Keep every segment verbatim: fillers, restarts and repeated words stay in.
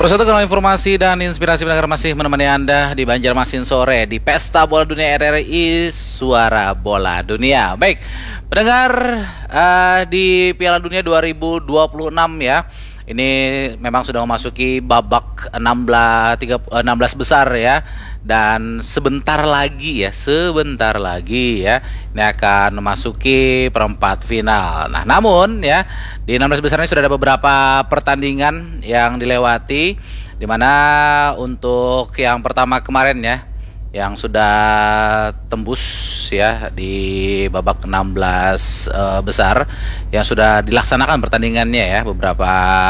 Persatu Kanal Informasi dan Inspirasi Pendengar masih menemani Anda di Banjarmasin sore di Pesta Bola Dunia R R I Suara Bola Dunia. Baik, pendengar uh, di Piala Dunia dua ribu dua puluh enam ya. Ini memang sudah memasuki babak enam belas, tiga, enam belas besar ya. Dan sebentar lagi ya, sebentar lagi ya, ini akan memasuki perempat final. Nah, namun ya, di enam belas besar ini sudah ada beberapa pertandingan yang dilewati, di mana untuk yang pertama kemarin ya, yang sudah tembus ya di babak enam belas uh, besar yang sudah dilaksanakan pertandingannya ya beberapa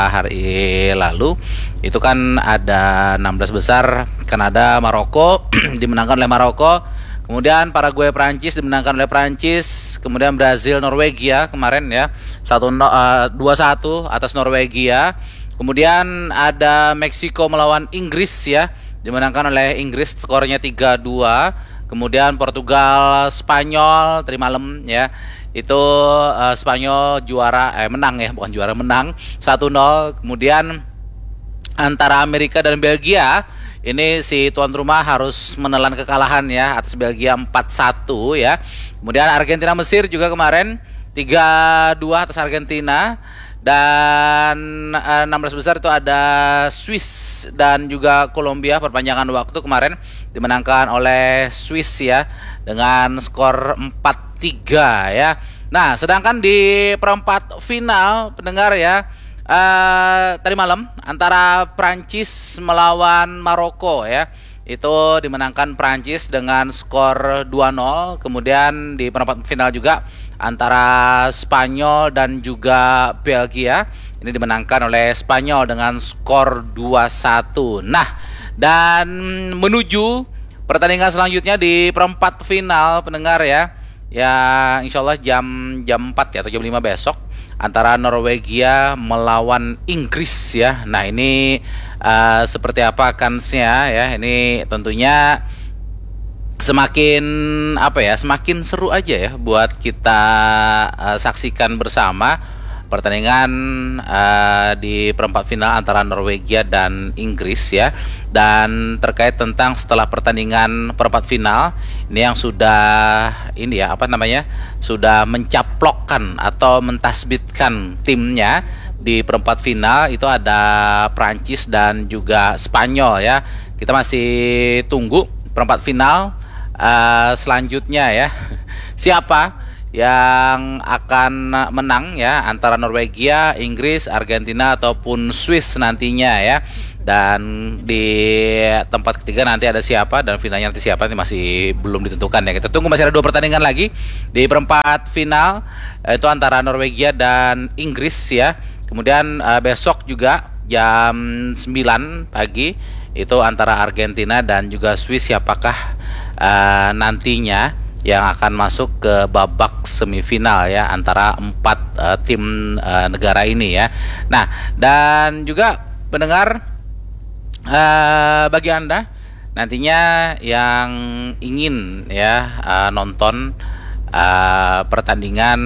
hari lalu. Itu kan ada enam belas besar, Kanada Maroko dimenangkan oleh Maroko, kemudian Paraguay Prancis dimenangkan oleh Prancis, kemudian Brazil Norwegia kemarin ya satu dua satu atas Norwegia. Kemudian ada Meksiko melawan Inggris ya, dimenangkan oleh Inggris skornya tiga dua. Kemudian Portugal Spanyol tadi malam ya. Itu uh, Spanyol juara eh menang ya, bukan juara, menang satu nol. Kemudian antara Amerika dan Belgia, ini si tuan rumah harus menelan kekalahan ya atas Belgia empat satu ya. Kemudian Argentina Mesir juga kemarin tiga dua atas Argentina. Dan uh, enam belas besar itu ada Swiss dan juga Kolombia, perpanjangan waktu kemarin dimenangkan oleh Swiss ya dengan skor empat tiga ya. Nah, sedangkan di perempat final pendengar ya, uh, tadi malam antara Prancis melawan Maroko ya, itu dimenangkan Prancis dengan skor dua nol. Kemudian di perempat final juga antara Spanyol dan juga Belgia, ini dimenangkan oleh Spanyol dengan skor dua satu. Nah, dan menuju pertandingan selanjutnya di perempat final pendengar ya, ya insya Allah jam jam empat ya atau jam lima besok, antara Norwegia melawan Inggris ya. Nah, ini uh, seperti apa kansnya ya, ini tentunya semakin apa ya, semakin seru aja ya buat kita uh, saksikan bersama pertandingan uh, di perempat final antara Norwegia dan Inggris ya. Dan terkait tentang setelah pertandingan perempat final ini yang sudah ini ya apa namanya sudah mencaplokkan atau mentasbitkan timnya di perempat final, itu ada Prancis dan juga Spanyol ya. Kita masih tunggu perempat final Uh, selanjutnya ya, siapa yang akan menang ya antara Norwegia, Inggris, Argentina ataupun Swiss nantinya ya. Dan di tempat ketiga nanti ada siapa dan finalnya nanti siapa, ini masih belum ditentukan ya. Kita tunggu, masih ada dua pertandingan lagi di perempat final, itu antara Norwegia dan Inggris ya. Kemudian uh, besok juga jam sembilan pagi itu antara Argentina dan juga Swiss, siapakah Uh, nantinya yang akan masuk ke babak semifinal ya antara empat uh, tim uh, negara ini ya. Nah, dan juga pendengar, uh, bagi Anda nantinya yang ingin ya uh, nonton uh, pertandingan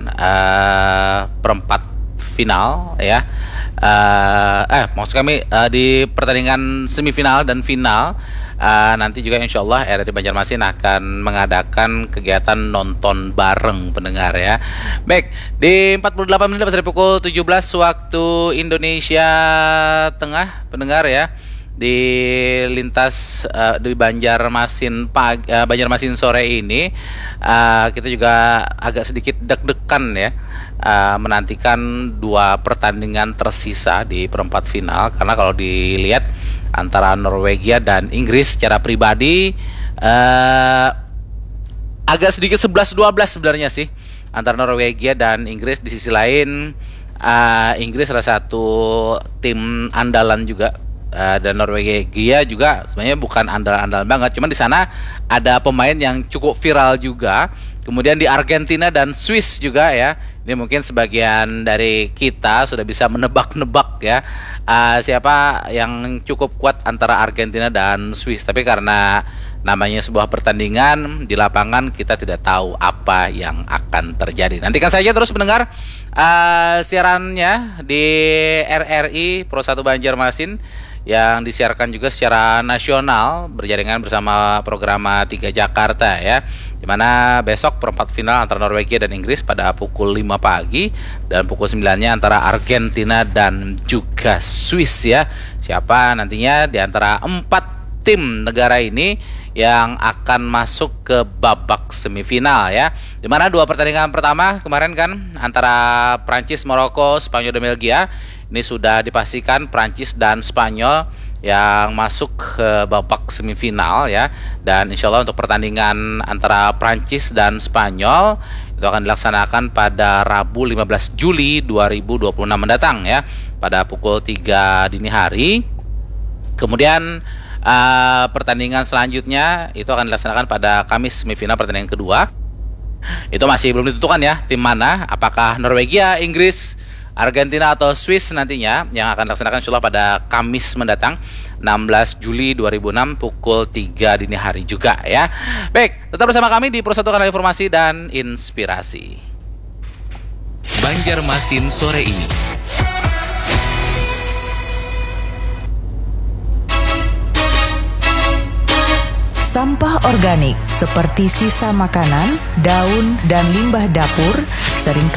uh, perempat final ya, uh, eh maksud kami uh, di pertandingan semifinal dan final, Uh, nanti juga insya Allah R R I Banjarmasin akan mengadakan kegiatan nonton bareng pendengar ya. Baik, di empat puluh delapan menit dari pukul tujuh belas waktu Indonesia Tengah pendengar ya, di lintas uh, di Banjarmasin pagi, uh, Banjarmasin sore ini uh, kita juga agak sedikit deg-degan ya, uh, menantikan dua pertandingan tersisa di perempat final. Karena kalau dilihat antara Norwegia dan Inggris secara pribadi uh, agak sedikit sebelas dua belas sebenarnya sih antara Norwegia dan Inggris. Di sisi lain uh, Inggris salah satu tim andalan juga, uh, dan Norwegia juga sebenarnya bukan andalan-andalan banget, cuman di sana ada pemain yang cukup viral juga. Kemudian di Argentina dan Swiss juga ya, ini mungkin sebagian dari kita sudah bisa menebak-nebak ya uh, siapa yang cukup kuat antara Argentina dan Swiss. Tapi karena namanya sebuah pertandingan, di lapangan kita tidak tahu apa yang akan terjadi. Nantikan saja terus mendengar uh, siarannya di R R I Persatu Banjarmasin yang disiarkan juga secara nasional berjaringan bersama program tiga Jakarta ya. Dimana besok perempat final antara Norwegia dan Inggris pada pukul lima pagi dan pukul sembilan-nya antara Argentina dan juga Swiss ya. Siapa nantinya di antara empat tim negara ini yang akan masuk ke babak semifinal ya. Dimana dua pertandingan pertama kemarin kan antara Prancis, Maroko, Spanyol dan Belgia, ini sudah dipastikan Prancis dan Spanyol yang masuk ke babak semifinal ya. Dan insya Allah untuk pertandingan antara Prancis dan Spanyol itu akan dilaksanakan pada Rabu lima belas Juli dua ribu dua puluh enam mendatang ya, pada pukul tiga dini hari. Kemudian Uh, pertandingan selanjutnya itu akan dilaksanakan pada Kamis, semifinal pertandingan kedua. Itu masih belum ditentukan ya tim mana, apakah Norwegia, Inggris, Argentina atau Swiss nantinya yang akan dilaksanakan insyaallah pada Kamis mendatang enam belas Juli dua ribu enam pukul tiga dini hari juga ya. Baik, tetap bersama kami di Persatuan Informasi dan Inspirasi. Banjarmasin sore ini. Sampah organik seperti sisa makanan, daun, dan limbah dapur seringkali